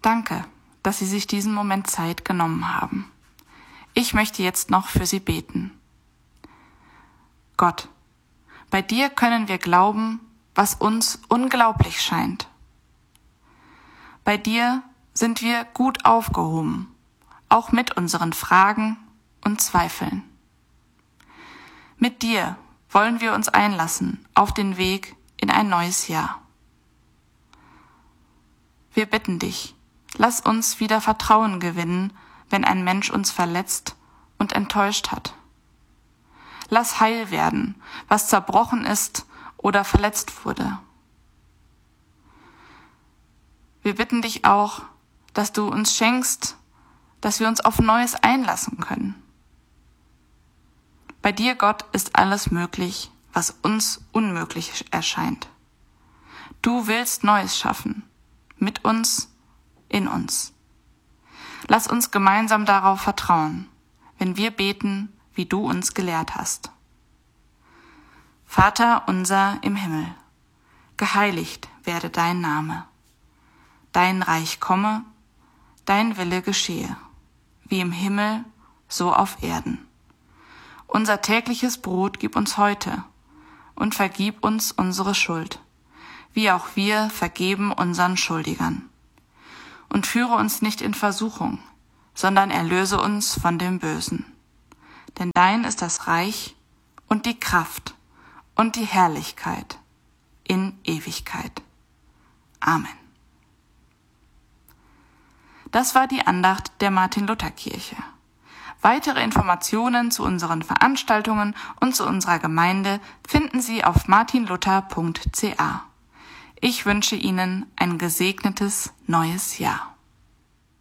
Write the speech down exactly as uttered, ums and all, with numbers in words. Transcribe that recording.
Danke, dass Sie sich diesen Moment Zeit genommen haben. Ich möchte jetzt noch für Sie beten. Gott, bei dir können wir glauben, was uns unglaublich scheint. Bei dir sind wir gut aufgehoben, auch mit unseren Fragen und Zweifeln. Mit dir wollen wir uns einlassen auf den Weg in ein neues Jahr. Wir bitten dich, lass uns wieder Vertrauen gewinnen, wenn ein Mensch uns verletzt und enttäuscht hat. Lass heil werden, was zerbrochen ist oder verletzt wurde. Wir bitten dich auch, dass du uns schenkst, dass wir uns auf Neues einlassen können. Bei dir, Gott, ist alles möglich, was uns unmöglich erscheint. Du willst Neues schaffen, mit uns, in uns. Lass uns gemeinsam darauf vertrauen, wenn wir beten, wie du uns gelehrt hast. Vater unser im Himmel, geheiligt werde dein Name. Dein Reich komme, dein Wille geschehe, wie im Himmel, so auf Erden. Unser tägliches Brot gib uns heute und vergib uns unsere Schuld, wie auch wir vergeben unseren Schuldigern. Und führe uns nicht in Versuchung, sondern erlöse uns von dem Bösen. Denn dein ist das Reich und die Kraft und die Herrlichkeit in Ewigkeit. Amen. Das war die Andacht der Martin-Luther-Kirche. Weitere Informationen zu unseren Veranstaltungen und zu unserer Gemeinde finden Sie auf martin luther punkt c a. Ich wünsche Ihnen ein gesegnetes neues Jahr.